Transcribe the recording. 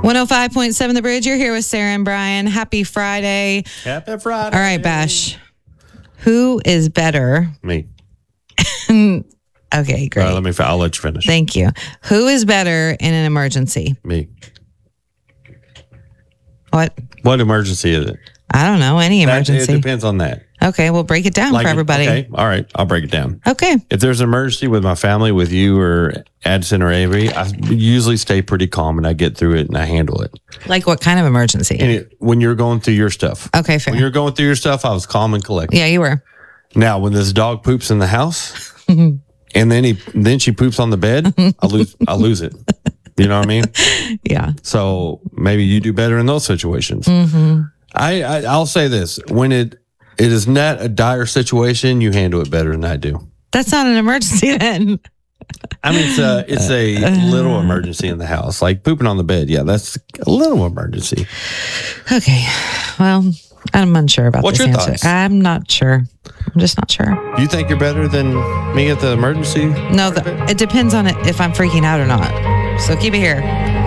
105.7 The Bridge. You're here with Sarah and Brian. Happy Friday. Happy Friday. All right, Bash. Who is better? Me. Okay, great. I'll let you finish. Thank you. Who is better in an emergency? Me. What? What emergency is it? I don't know. Any emergency. It depends on that. Okay, we'll break it down for everybody. Okay, all right. I'll break it down. Okay. If there's an emergency with my family, with you or Addison or Avery, I usually stay pretty calm and I get through it and I handle it. Like what kind of emergency? When you're going through your stuff. Okay, fair. When you're going through your stuff, I was calm and collected. Yeah, you were. Now, when this dog poops in the house and then she poops on the bed, I lose it. You know what I mean? Yeah. So maybe you do better in those situations. Mm-hmm. I'll say this: when it is not a dire situation, you handle it better than I do. That's not an emergency then. I mean, it's a little emergency in the house, like pooping on the bed. Yeah, that's a little emergency. Okay. Well, I'm unsure about What's this your answer. thoughts? I'm not sure. I'm just not sure. Do you think you're better than me at the emergency? No, it depends on it if I'm freaking out or not. So keep it here.